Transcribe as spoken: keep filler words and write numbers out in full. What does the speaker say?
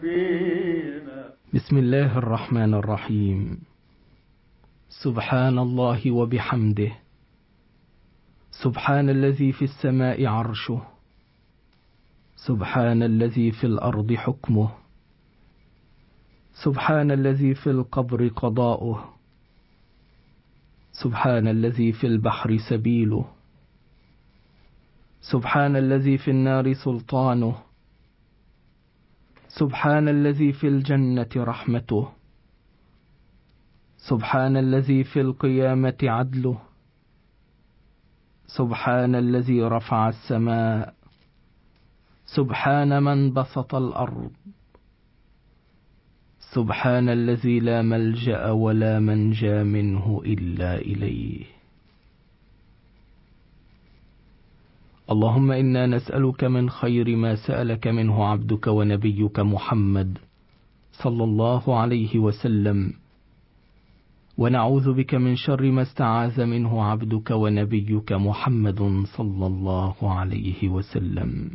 فينا. بسم الله الرحمن الرحيم. سبحان الله وبحمده، سبحان الذي في السماء عرشه، سبحان الذي في الأرض حكمه، سبحان الذي في القبر قضاؤه، سبحان الذي في البحر سبيله، سبحان الذي في النار سلطانه، سبحان الذي في الجنة رحمته، سبحان الذي في القيامة عدله، سبحان الذي رفع السماء، سبحان من بسط الأرض، سبحان الذي لا ملجأ ولا منجى منه إلا إليه. اللهم إنا نسألك من خير ما سألك منه عبدك ونبيك محمد صلى الله عليه وسلم، ونعوذ بك من شر ما استعاذ منه عبدك ونبيك محمد صلى الله عليه وسلم.